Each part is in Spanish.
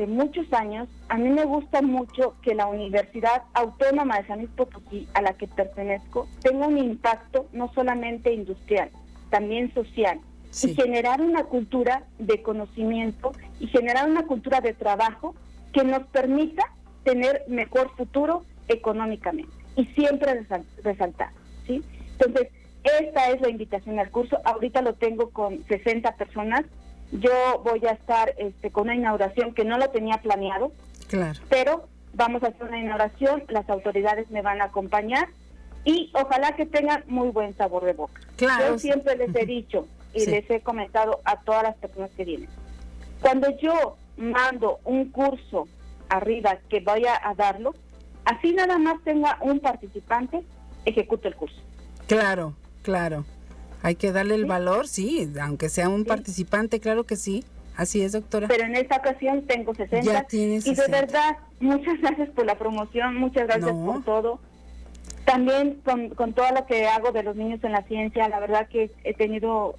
durante muchos años, a mí me gusta mucho que la Universidad Autónoma de San Luis Potosí, a la que pertenezco, tenga un impacto no solamente industrial, también social, y generar una cultura de conocimiento y generar una cultura de trabajo que nos permita tener mejor futuro económicamente y siempre resaltar, ¿sí? Entonces, esta es la invitación al curso. Ahorita lo tengo con 60 personas. Yo voy a estar con una inauguración que no lo tenía planeado, claro, pero vamos a hacer una inauguración, las autoridades me van a acompañar y ojalá que tengan muy buen sabor de boca. Claro. Yo siempre les he dicho y les he comentado a todas las personas que vienen, cuando yo mando un curso arriba que vaya a darlo, así nada más tenga un participante, ejecuto el curso. Claro, claro. Hay que darle el valor, sí, aunque sea un participante, claro que sí. Así es, doctora. Pero en esta ocasión tengo 60. Ya tienes 60. Y de verdad, muchas gracias por la promoción, muchas gracias por todo. También con todo lo que hago de los niños en la ciencia, la verdad que he tenido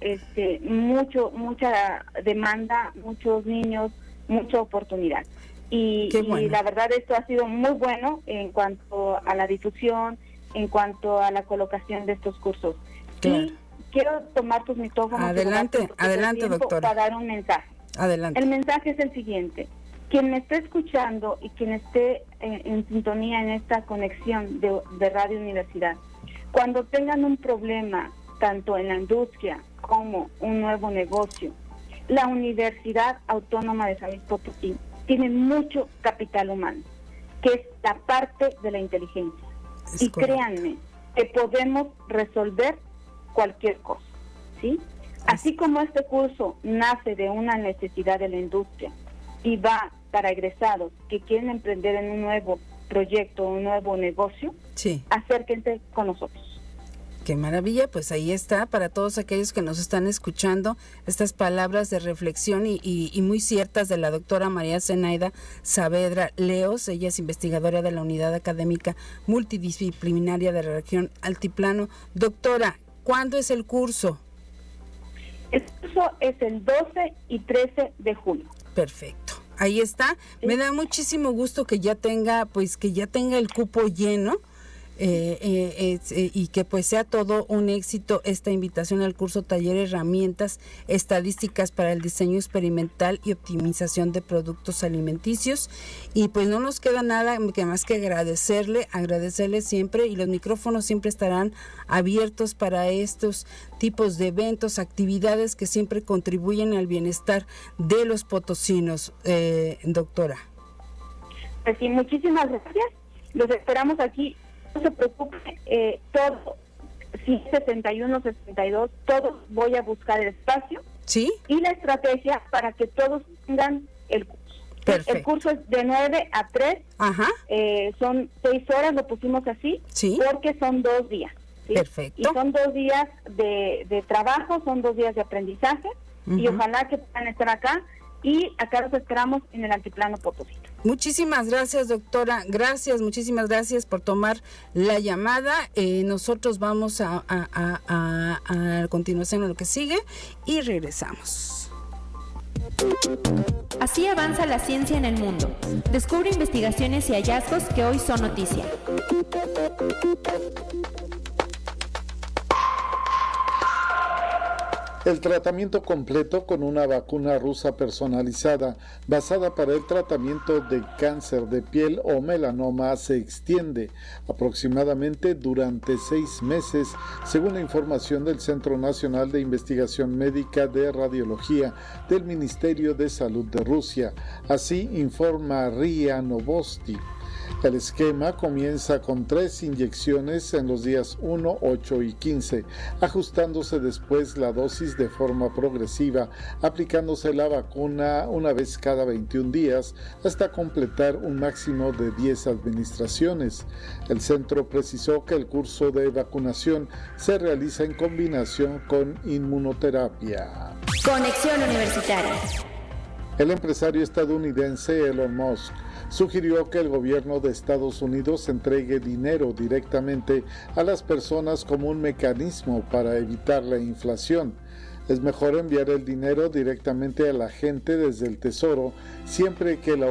mucha demanda, muchos niños, mucha oportunidad. Y la verdad esto ha sido muy bueno en cuanto a la difusión, en cuanto a la colocación de estos cursos. Claro. Y quiero tomar tus micrófonos. Adelante, doctora. Para dar un mensaje. Adelante. El mensaje es el siguiente. Quien me esté escuchando y quien esté en sintonía en esta conexión de Radio Universidad, cuando tengan un problema, tanto en la industria como un nuevo negocio, la Universidad Autónoma de San Luis Potosí tiene mucho capital humano, que es la parte de la inteligencia. Y créanme que podemos resolver cualquier cosa, ¿sí? Así como este curso nace de una necesidad de la industria y va para egresados que quieren emprender en un nuevo proyecto, un nuevo negocio, acérquense con nosotros. Qué maravilla, pues ahí está, para todos aquellos que nos están escuchando, estas palabras de reflexión y muy ciertas de la doctora María Zenaida Saavedra Leos. Ella es investigadora de la Unidad Académica Multidisciplinaria de la Región Altiplano. Doctora, ¿cuándo es el curso? El curso es el 12 y 13 de julio. Perfecto. Ahí está. ¿Sí? Me da muchísimo gusto que ya tenga el cupo lleno. Y que pues sea todo un éxito esta invitación al curso Taller Herramientas Estadísticas para el Diseño Experimental y Optimización de Productos Alimenticios. Y pues no nos queda nada que más que agradecerle siempre, y los micrófonos siempre estarán abiertos para estos tipos de eventos, actividades que siempre contribuyen al bienestar de los potosinos, doctora. Pues sí, muchísimas gracias. Los esperamos aquí. No se preocupe, todo, si 61, 62, todos voy a buscar el espacio, ¿sí?, y la estrategia para que todos tengan el curso. Perfecto. El curso es de 9 a 3, son 6 horas, lo pusimos así, ¿sí?, porque son 2 días. ¿Sí? Perfecto. Y son 2 días de trabajo, son 2 días de aprendizaje, y ojalá que puedan estar acá, y acá los esperamos en el Altiplano Potosí. Muchísimas gracias, doctora. Muchísimas gracias por tomar la llamada. Nosotros vamos a continuación a lo que sigue y regresamos. Así avanza la ciencia en el mundo. Descubre investigaciones y hallazgos que hoy son noticia. El tratamiento completo con una vacuna rusa personalizada basada para el tratamiento de cáncer de piel o melanoma se extiende aproximadamente durante 6 meses, según la información del Centro Nacional de Investigación Médica de Radiología del Ministerio de Salud de Rusia. Así informa RIA Novosti. El esquema comienza con 3 inyecciones en los días 1, 8 y 15, ajustándose después la dosis de forma progresiva, aplicándose la vacuna una vez cada 21 días hasta completar un máximo de 10 administraciones. El centro precisó que el curso de vacunación se realiza en combinación con inmunoterapia. Conexión Universitaria. El empresario estadounidense Elon Musk sugirió que el gobierno de Estados Unidos entregue dinero directamente a las personas como un mecanismo para evitar la inflación. Es mejor enviar el dinero directamente a la gente desde el Tesoro, siempre que la